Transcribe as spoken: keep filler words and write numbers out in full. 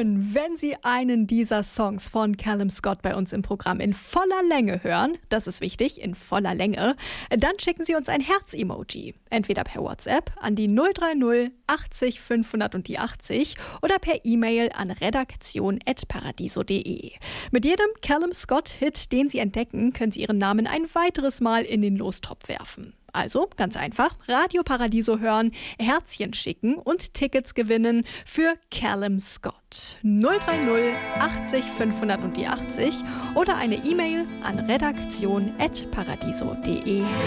schön, wenn Sie einen dieser Songs von Callum Scott bei uns im Programm in voller Länge hören. Das ist wichtig, in voller Länge. Dann schicken Sie uns ein Herz-Emoji. Entweder per WhatsApp an die null drei null achtzig fünfhundert und die achtzig oder per E-Mail an redaktion at paradiso punkt de. Mit jedem Callum Scott-Hit, den Sie entdecken, können Sie Ihren Namen ein weiteres Mal in den Lostopf werfen. Also, ganz einfach, Radio Paradiso hören, Herzchen schicken und Tickets gewinnen für Callum Scott. null drei null achtzig fünfhundert und die achtzig oder eine E-Mail an redaktion at paradiso punkt de.